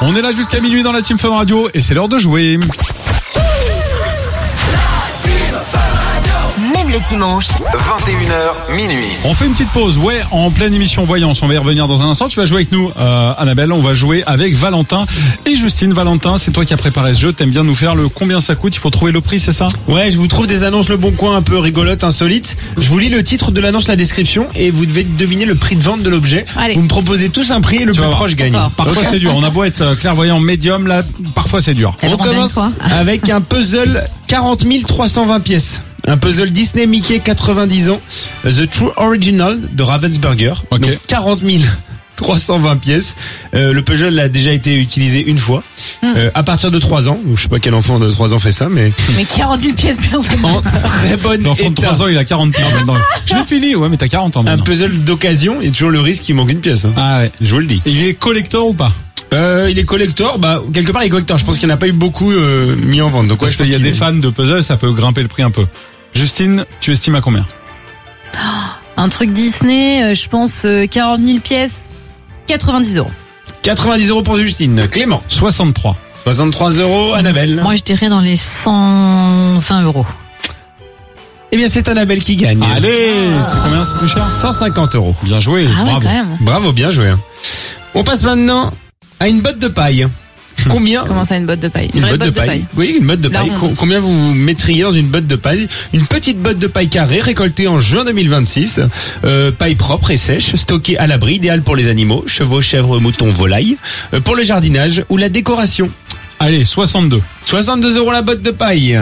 On est là jusqu'à minuit dans la Team Fun Radio et c'est l'heure de jouer. Même le dimanche. 21h, minuit. On fait une petite pause, ouais, en pleine émission Voyance. On va y revenir dans un instant. Tu vas jouer avec nous, Annabelle. On va jouer avec Valentin et Justine. Valentin, c'est toi qui as préparé ce jeu. T'aimes bien nous faire le combien ça coûte. Il faut trouver le prix, c'est ça? Ouais, je vous trouve des annonces Le Bon Coin un peu rigolotes, insolites. Je vous lis le titre de l'annonce, la description, et vous devez deviner le prix de vente de l'objet. Allez. Vous me proposez tous un prix et le plus vas voir. proche gagne. D'accord. Parfois Ok. c'est dur. On a beau être clairvoyant médium, là, parfois c'est dur. Elle On rend dingue, commence quoi. avec un puzzle 40 320 pièces. Un puzzle Disney Mickey 90 ans, The True Original de Ravensburger. Ok. Donc 40 320 pièces. Le puzzle a déjà été utilisé une fois. À partir de 3 ans. Donc, je sais pas quel enfant de 3 ans fait ça, mais Mais 40 000 pièces, personne. en très bonne L'enfant de état. 3 ans, il a 40 pièces maintenant. Je l'ai fini, ouais, mais t'as 40 ans Un maintenant. puzzle d'occasion, il y a toujours le risque qu'il manque une pièce. Hein. Ah ouais. Je vous le dis. Il est collector ou pas? Il est collector, quelque part il est collector. Je pense qu'il n'y en a pas eu beaucoup mis en vente. Donc ouais, Parce je pense qu'il y a qu'il des est- fans de puzzle, ça peut grimper le prix un peu. Justine, tu estimes à combien? Un truc Disney, je pense 40 000 pièces, 90 €. 90 € pour Justine. Clément. 63. 63 €. Annabelle. Moi, je dirais dans les 120 €. Eh bien, c'est Annabelle qui gagne. Allez, c'est combien, c'est plus cher? 150 €. Bien joué, Ah ouais, bravo. quand même. Bravo, bien joué. On passe maintenant à une botte de paille. Combien Comment ça, une botte de paille? Une vraie botte de paille. Oui, une botte de La paille. ronde. Combien vous mettriez dans une botte de paille? Une petite botte de paille carrée récoltée en juin 2026. Paille propre et sèche, stockée à l'abri, idéale pour les animaux, chevaux, chèvres, moutons, volailles, pour le jardinage ou la décoration. Allez, 62. 62 € la botte de paille.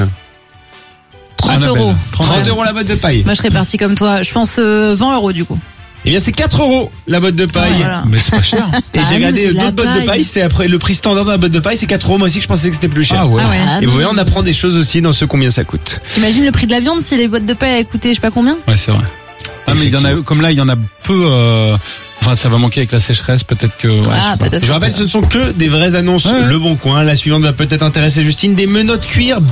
30 Annabelle. €. 30 € la botte de paille. Moi, je serais partie comme toi. Je pense 20 € du coup. Eh bien, c'est 4 € la botte de paille. Voilà. Mais c'est pas cher. Et Ah j'ai non, regardé c'est la d'autres bottes de paille. paille, c'est après le prix standard de la botte de paille, c'est 4 €. Moi aussi, je pensais que c'était plus cher. Ah ouais. Ah ouais. Et vous voyez, on apprend des choses aussi dans ce combien ça coûte. T'imagines le prix de la viande si les boîtes de paille avaient coûté je sais pas combien? Ouais, c'est vrai. Ah, mais il y en a, comme là, il y en a peu, enfin, ça va manquer avec la sécheresse, peut-être que, ouais, je sais pas. Peut-être. Je rappelle, ce ne sont que des vraies annonces. Ouais. Le Bon Coin. La suivante va peut-être intéresser Justine. Des menottes cuir